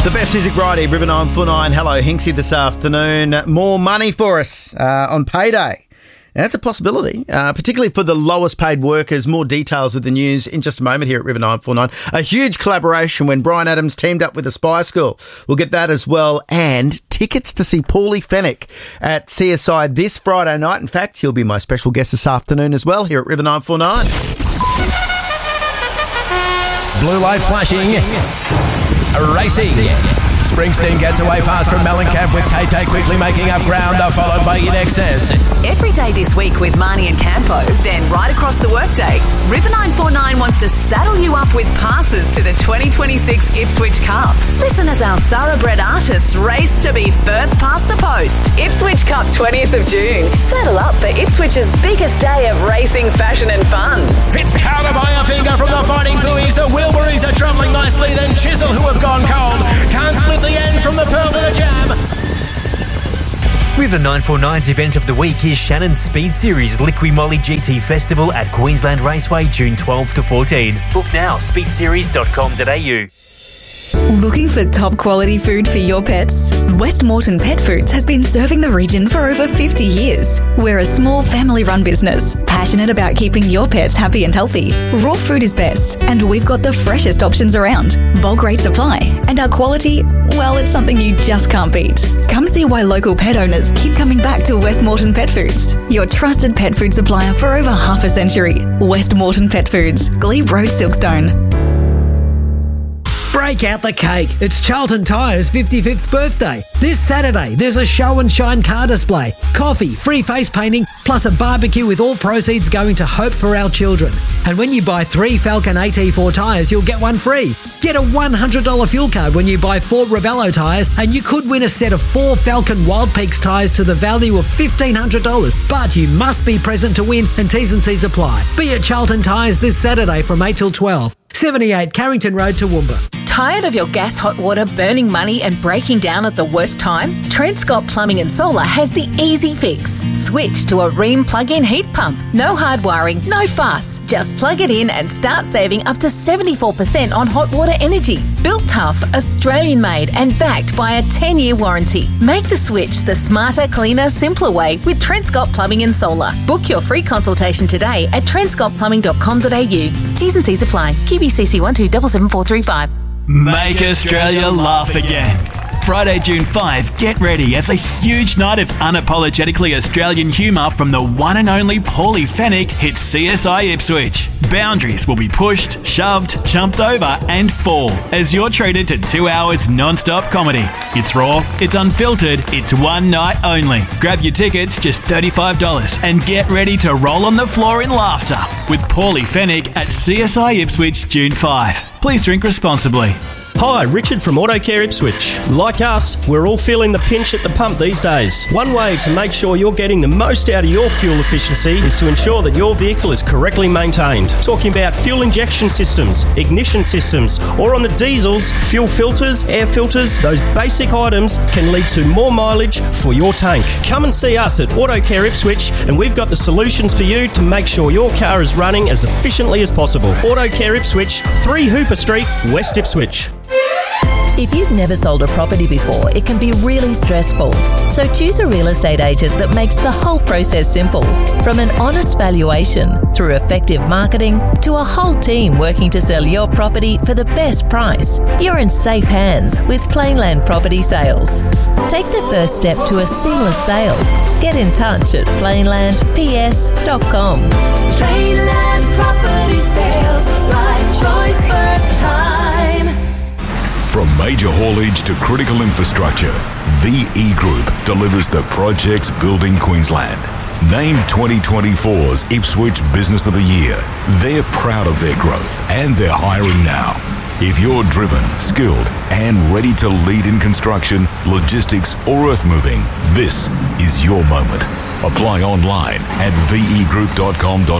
The best music variety, River 949. Hello, Hinksy this afternoon. More money for us on payday. Now, that's a possibility, particularly for the lowest paid workers. More details with the news in just a moment here at River 949. A huge collaboration when Bryan Adams teamed up with the Spy School. We'll get that as well. And tickets to see Paulie Fenech at CSI this Friday night. In fact, he'll be my special guest this afternoon as well here at River 949. Blue light flashing. Racing. Springsteen gets away fast from Mellencamp with Tay quickly making up ground, followed by In Excess. Every day this week with Marnie and Campo, then right across the workday, River 949 wants to saddle you up with passes to the 2026 Ipswich Cup. Listen as our thoroughbred artists race to be first past the post. Ipswich Cup 20th of June. Saddle up for Ipswich's biggest day of racing, fashion and fun. It's powder by a finger from the Fighting Fooies. The Wilburys are travelling nicely, then Chisel, who have gone cold, can't split the ends from the Pearl to the Jam. River 949's event of the week is Shannon's Speed Series Liqui Moly GT Festival at Queensland Raceway, June 12 to 14. Book now, speedseries.com.au. Looking for top quality food for your pets? West Moreton Pet Foods has been serving the region for over 50 years. We're a small family-run business, passionate about keeping your pets happy and healthy. Raw food is best, and we've got the freshest options around. Bulk rate supply, and our quality, well, it's something you just can't beat. Come see why local pet owners keep coming back to West Moreton Pet Foods, your trusted pet food supplier for over half a century. West Moreton Pet Foods, Glebe Road, Silkstone. Break out the cake. It's Charlton Tyre's 55th birthday. This Saturday, there's a show and shine car display, coffee, free face painting, plus a barbecue with all proceeds going to Hope for Our Children. And when you buy 3 Falcon AT4 tyres, you'll get one free. Get a $100 fuel card when you buy 4 Ravello tyres, and you could win a set of 4 Falcon Wild Peaks tyres to the value of $1,500. But you must be present to win, and T's and C's apply. Be at Charlton Tyres this Saturday from 8 till 12. 78 Carrington Road, Toowoomba. Tired of your gas hot water burning money and breaking down at the worst time? Trent Scott Plumbing and Solar has the easy fix. Switch to a Rheem plug-in heat pump. No hard wiring, no fuss. Just plug it in and start saving up to 74% on hot water energy. Built tough, Australian-made and backed by a 10-year warranty. Make the switch the smarter, cleaner, simpler way with Trent Scott Plumbing and Solar. Book your free consultation today at trentscottplumbing.com.au. T's and C's apply. QBCC 12774435. Make Australia laugh again. Friday, June 5, get ready as a huge night of unapologetically Australian humour from the one and only Paulie Fenech hits CSI Ipswich. Boundaries will be pushed, shoved, jumped over and fall as you're treated to 2 hours non-stop comedy. It's raw, it's unfiltered, it's one night only. Grab your tickets, just $35, and get ready to roll on the floor in laughter with Paulie Fenech at CSI Ipswich, June 5. Please drink responsibly. Hi, Richard from AutoCare Ipswich. Like us, we're all feeling the pinch at the pump these days. One way to make sure you're getting the most out of your fuel efficiency is to ensure that your vehicle is correctly maintained. Talking about fuel injection systems, ignition systems, or on the diesels, fuel filters, air filters, those basic items can lead to more mileage for your tank. Come and see us at AutoCare Ipswich and we've got the solutions for you to make sure your car is running as efficiently as possible. AutoCare Ipswich, 3 Hooper Street, West Ipswich. If you've never sold a property before, it can be really stressful. So choose a real estate agent that makes the whole process simple. From an honest valuation, through effective marketing, to a whole team working to sell your property for the best price. You're in safe hands with Plainland Property Sales. Take the first step to a seamless sale. Get in touch at plainlandps.com. Plainland Property Sales, right choice first time. From major haulage to critical infrastructure, VE Group delivers the projects building Queensland. Named 2024's Ipswich Business of the Year, they're proud of their growth and they're hiring now. If you're driven, skilled and ready to lead in construction, logistics or earthmoving, this is your moment. Apply online at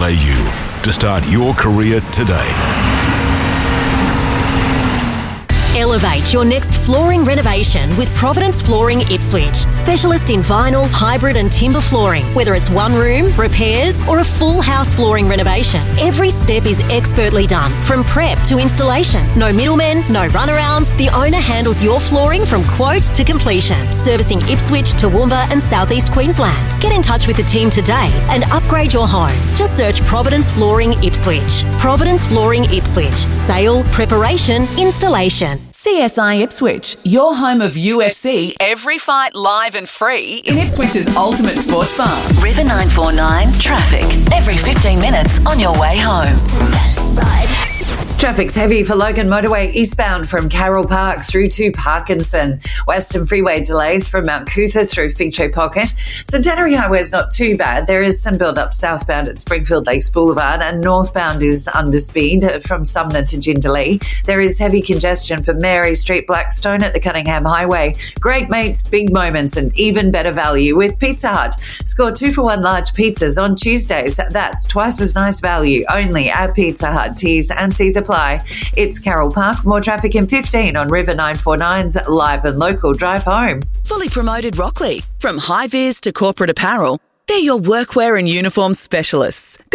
vegroup.com.au to start your career today. Elevate your next flooring renovation with Providence Flooring Ipswich. Specialist in vinyl, hybrid and timber flooring. Whether it's one room, repairs or a full house flooring renovation, every step is expertly done. From prep to installation. No middlemen, no runarounds. The owner handles your flooring from quote to completion. Servicing Ipswich, Toowoomba and South East Queensland. Get in touch with the team today and upgrade your home. Just search Providence Flooring Ipswich. Providence Flooring Ipswich. Sale, preparation, installation. CSI Ipswich, your home of UFC, every fight live and free in Ipswich's ultimate sports bar. River 949 traffic every 15 minutes on your way home. Traffic's heavy for Logan Motorway eastbound from Carroll Park through to Parkinson. Western Freeway delays from Mount Cootha through Fig Tree Pocket. Centenary Highway is not too bad. There is some build-up southbound at Springfield Lakes Boulevard, and northbound is under speed from Sumner to Jindalee. There is heavy congestion for Mary Street Blackstone at the Cunningham Highway. Great mates, big moments and even better value with Pizza Hut. Score 2-for-1 large pizzas on Tuesdays. That's twice as nice value only at Pizza Hut. T's and C's apply. It's Carroll Park. More traffic in 15 on River 949's live and local drive home. Fully promoted Rockley. From high vis to corporate apparel, they're your workwear and uniform specialists.